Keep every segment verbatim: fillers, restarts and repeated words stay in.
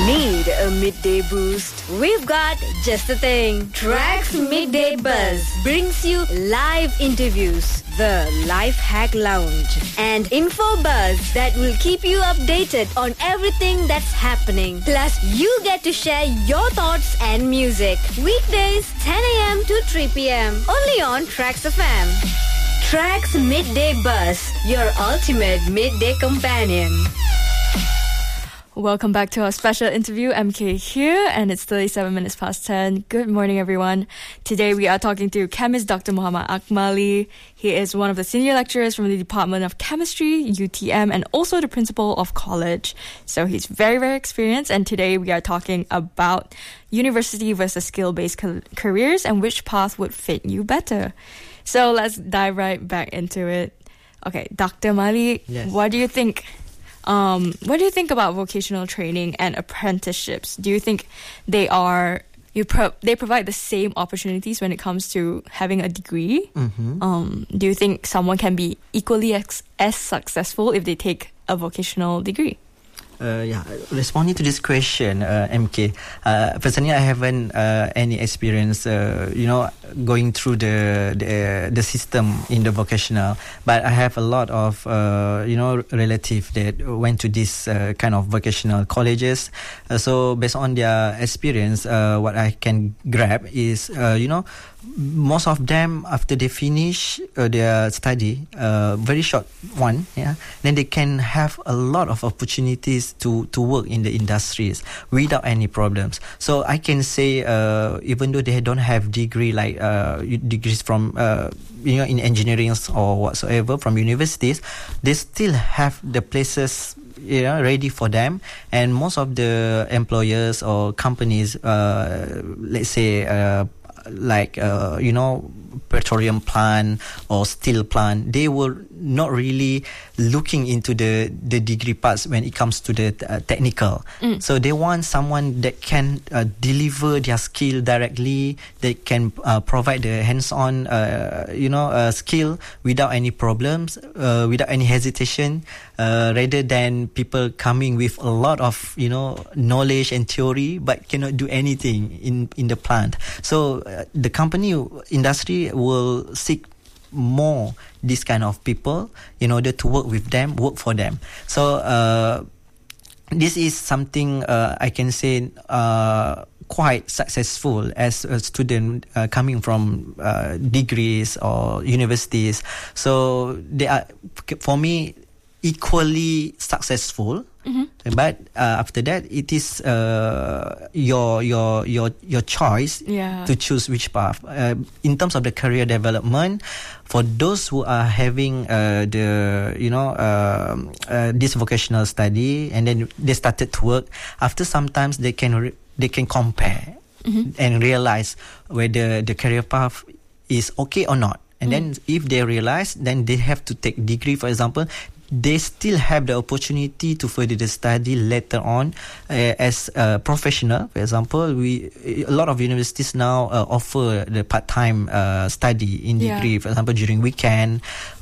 Need a midday boost? We've got just the thing. Tracks Midday Buzz brings you live interviews, the Life Hack Lounge, and info buzz that will keep you updated on everything that's happening. Plus, you get to share your thoughts and music. Weekdays, ten a.m. to three p.m. Only on Tracks F M. Tracks Midday Buzz, your ultimate midday companion. Welcome back to our special interview. M K here, and it's thirty-seven minutes past ten. Good morning, everyone. Today we are talking to chemist Doctor Muhammad Akmali. He is one of the senior lecturers from the Department of Chemistry, U T M, and also the principal of college. So he's very, very experienced, and today we are talking about university versus skill-based co- careers and which path would fit you better. So let's dive right back into it. Okay, Doctor Mali, yes. What do you think? Um, what do you think about vocational training and apprenticeships? Do you think they are you pro- they provide the same opportunities when it comes to having a degree? Mm-hmm. Um, do you think someone can be equally ex- as successful if they take a vocational degree? Uh, yeah, responding to this question, uh, M K. Uh, personally, I haven't uh, any experience, uh, you know, going through the the, the system in the vocational. But I have a lot of, uh, you know, relatives that went to this uh, kind of vocational colleges. Uh, so based on their experience, uh, what I can grab is, uh, you know, most of them after they finish uh, their study, uh, very short one, yeah, then they can have a lot of opportunities to to work in the industries without any problems. So I can say, uh, even though they don't have degree like uh, degrees from uh, you know in engineering or whatsoever from universities, they still have the places, you know, ready for them. And most of the employers or companies, uh, let's say, uh, like uh, you know petroleum plant or steel plant, they were not really looking into the the degree parts when it comes to the uh, technical. Mm. So they want someone that can uh, deliver their skill directly, that can uh, provide the hands-on uh, you know uh, skill without any problems, uh, without any hesitation, uh, rather than people coming with a lot of you know knowledge and theory but cannot do anything in in the plant. So uh, the company industry will seek more this kind of people in order to work with them, work for them. So uh, this is something uh, I can say uh, quite successful as a student uh, coming from uh, degrees or universities. So they are, for me, equally successful. Mm-hmm. But uh, after that, it is uh, your your your your choice Yeah. to choose which path. Uh, in terms of the career development, for those who are having uh, the you know uh, uh, this vocational study and then they started to work, after sometimes they can re- they can compare Mm-hmm. and realize whether the career path is okay or not. And Mm. then if they realize, then they have to take degree, for example. They still have the opportunity to further the study later on uh, as a professional. For example, we a lot of universities now uh, offer the part-time uh, study in Yeah. degree, for example, during weekend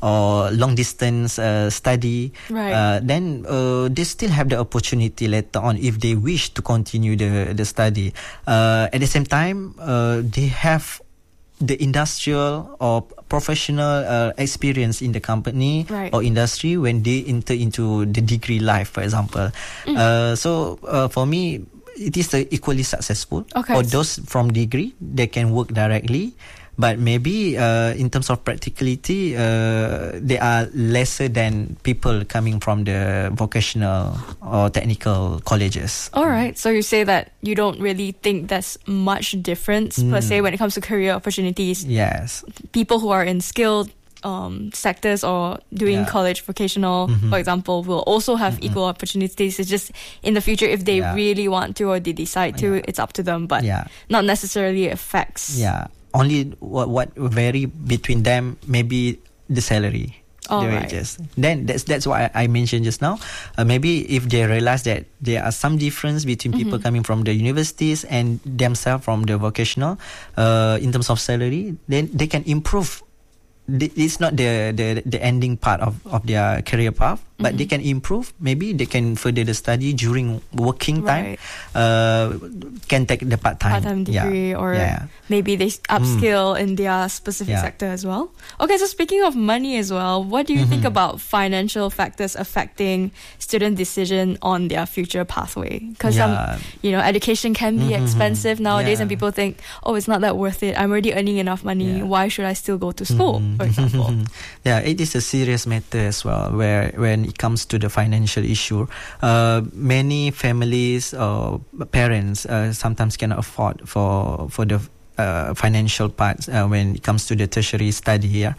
or long distance uh, study. Right. Uh, then uh, they still have the opportunity later on if they wish to continue the the study. Uh, at the same time, uh, they have the industrial or professional uh, experience in the company Right. or industry when they enter into the degree life, for example. Mm. Uh, so uh, for me, it is uh, equally successful. Okay. For those from degree, they can work directly. But maybe uh, in terms of practicality, uh, they are lesser than people coming from the vocational or technical colleges. All right. So you say that you don't really think there's much difference per Mm. se when it comes to career opportunities. Yes. People who are in skilled um, sectors or doing Yeah. college vocational, Mhm. for example, will also have Mhm. equal opportunities. It's just in the future, if they Yeah. really want to or they decide to, Yeah. it's up to them, but Yeah. not necessarily affects. Yeah. Only what what vary between them maybe the salary, All the right. wages. Then that's that's what I, I mentioned just now. Uh, maybe if they realize that there are some difference between people Mhm. coming from the universities and themselves from the vocational, uh, in terms of salary, then they can improve. It's not the the, the ending part of, of their career path. but they can improve. Maybe they can further the study during working time. Right. Uh, can take the part time, part-time degree, yeah. or yeah. maybe they upskill mm. in their specific yeah. sector as well. Okay, so speaking of money as well, what do you mm-hmm. think about financial factors affecting student decision on their future pathway? Because yeah. um, you know, education can be mm-hmm. expensive nowadays, yeah. and people think, oh, it's not that worth it. I'm already earning enough money. Yeah. Why should I still go to school, mm-hmm. for example? Yeah, it is a serious matter as well, where when it comes to the financial issue, uh, many families or parents uh, sometimes cannot afford for for the Uh, financial parts uh, when it comes to the tertiary study here.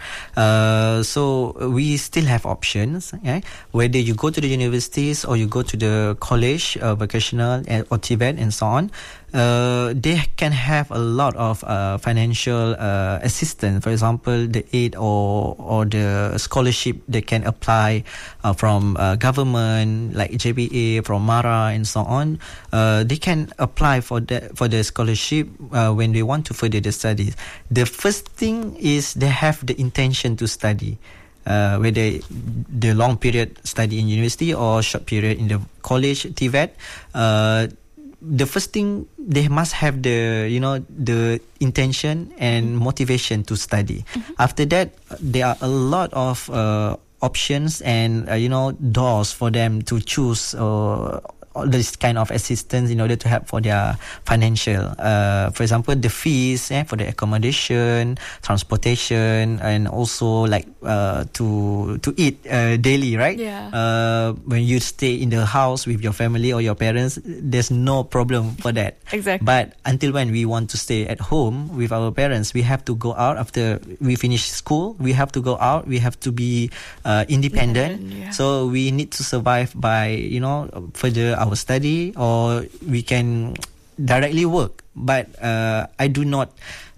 Uh, so we still have options, yeah? Whether you go to the universities or you go to the college, uh, vocational uh, or T V E T and so on. Uh, they can have a lot of uh, financial uh, assistance. For example, the aid or or the scholarship they can apply uh, from uh, government, like J B A, from MARA and so on. Uh, they can apply for the for the scholarship uh, when they want to further the studies. The first thing is they have the intention to study. Uh, whether the long period study in university or short period in the college, T V E T. Uh, the first thing, they must have the, you know, the intention and motivation to study. Mm-hmm. After that, there are a lot of uh, options and, uh, you know, doors for them to choose uh, all this kind of assistance in order to help for their financial. Uh, for example, the fees eh, for the accommodation, transportation, and also like uh, to to eat uh, daily, right? Yeah. Uh, when you stay in the house with your family or your parents, there's no problem for that. Exactly. But until when we want to stay at home with our parents, we have to go out after we finish school. We have to go out. We have to be uh, independent. Yeah. So we need to survive by, you know, further our study, or we can directly work. But uh, I do not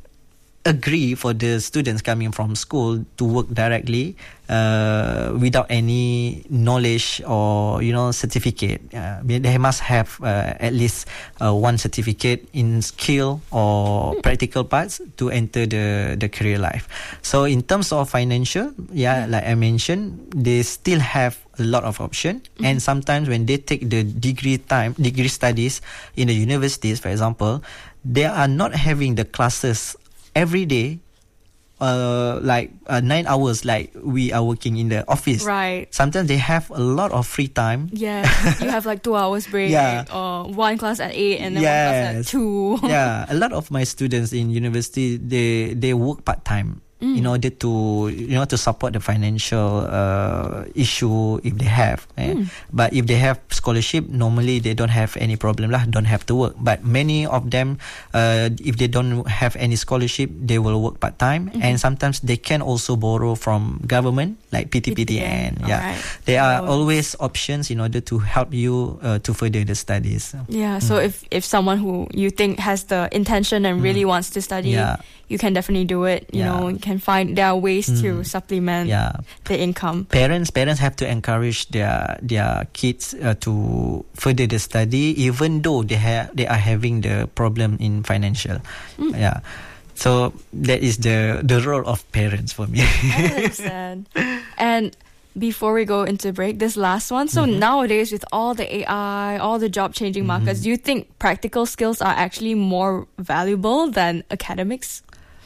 agree for the students coming from school to work directly uh, without any knowledge or, you know, certificate. Uh, they must have uh, at least uh, one certificate in skill or practical parts to enter the, the career life. So in terms of financial, yeah, like I mentioned, they still have a lot of option. Mm-hmm. And sometimes when they take the degree time, degree studies in the universities, for example, they are not having the classes every day, uh, like uh, nine hours, like we are working in the office. Right. Sometimes they have a lot of free time. Yeah, you have like two hours break, yeah. or one class at eight and then yes. one class at two. Yeah, a lot of my students in university, they they work part time. Mm. In order to, you know, to support the financial uh, issue if they have. Eh? Mm. But if they have scholarship, normally they don't have any problem lah, don't have to work. But many of them, uh, if they don't have any scholarship, they will work part time, mm-hmm. and sometimes they can also borrow from government like P T P T N. Yeah, right. There are oh. always options in order to help you uh, to further the studies. Yeah. So mm. if if someone who you think has the intention and really mm. wants to study, yeah. you can definitely do it. You yeah. know, you can find there are ways mm. to supplement yeah. the income. Parents parents have to encourage their their kids uh, to further the study, even though they have they are having the problem in financial. Mm. Yeah. So that is the the role of parents for me. I understand. And before we go into break, this last one. So mm-hmm. nowadays, with all the A I, all the job-changing mm-hmm. markets, do you think practical skills are actually more valuable than academics?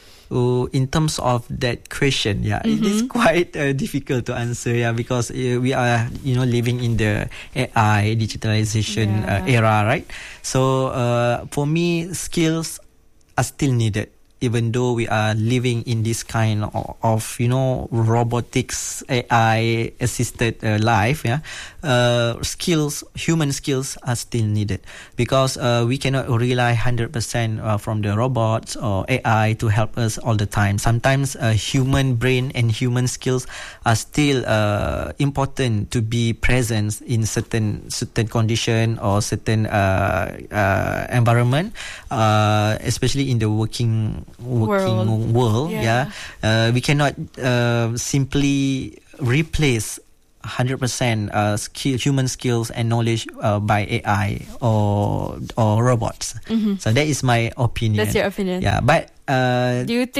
Oh, in terms of that question, yeah, mm-hmm. it is quite uh, difficult to answer, yeah, because uh, we are, you know, living in the A I digitalization yeah. uh, era, right? So uh, for me, skills are still needed. Even though we are living in this kind of, of you know, robotics, A I assisted uh, life, yeah, uh, skills, human skills are still needed, because uh, we cannot rely one hundred percent uh, from the robots or A I to help us all the time. Sometimes uh, human brain and human skills are still uh, important to be present in certain certain condition or certain uh, uh, environment, uh, especially in the working working world, world yeah, yeah. Uh, we cannot uh, simply replace one hundred percent uh, skill, human skills and knowledge uh, by A I or or robots. Mm-hmm. So that is my opinion. That's your opinion. Yeah, but uh, do you think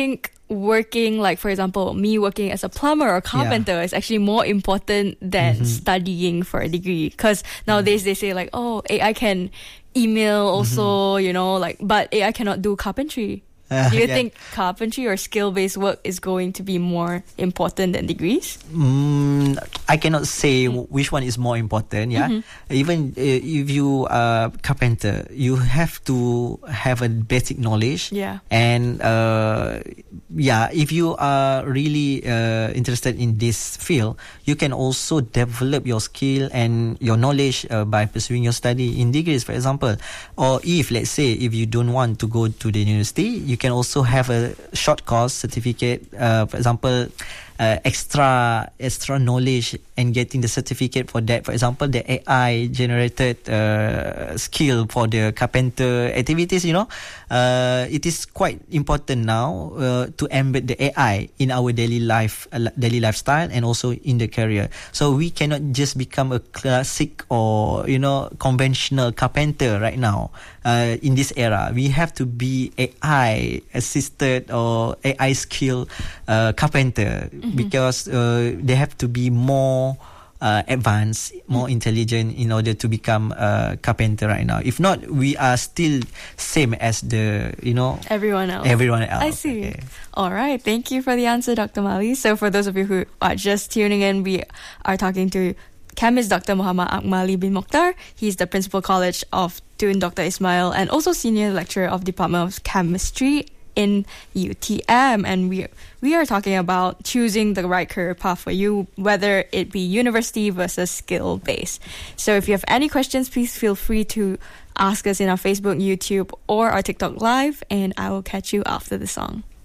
working, like for example, me working as a plumber or carpenter yeah. is actually more important than mm-hmm. studying for a degree. Because nowadays mm-hmm. they say like, oh, A I can email also, mm-hmm. you know, like, but A I cannot do carpentry. Uh, Do you yeah. think carpentry or skill-based work is going to be more important than degrees? Mm, I cannot say mm. which one is more important. Yeah, mm-hmm. even uh, if you are carpenter, you have to have a basic knowledge. Yeah, and uh, yeah, if you are really uh, interested in this field, you can also develop your skill and your knowledge uh, by pursuing your study in degrees, for example. Or if, let's say, if you don't want to go to the university, you can also have a short course certificate, uh, for example, uh, extra extra knowledge and getting the certificate for that. For example, the A I generated uh, skill for the carpenter activities, you know, uh, it is quite important now uh, to embed the A I in our daily life, uh, daily lifestyle, and also in the career. So we cannot just become a classic or, you know, conventional carpenter right now. Uh, in this era, we have to be A I assisted or A I skill uh, carpenter, mm-hmm. because uh, they have to be more uh, advanced, more mm-hmm. intelligent in order to become a carpenter right now. If not, we are still same as the, you know, everyone else. Everyone else. I see. Okay. All right. Thank you for the answer, Doctor Mali. So for those of you who are just tuning in, we are talking to chemist Doctor Muhammad Akmali bin Mokhtar. He's the Principal College of Tun Doctor Ismail and also Senior Lecturer of Department of Chemistry in U T M. And we we are talking about choosing the right career path for you, whether it be university versus skill-based. So if you have any questions, please feel free to ask us in our Facebook, YouTube, or our TikTok Live, and I will catch you after the song.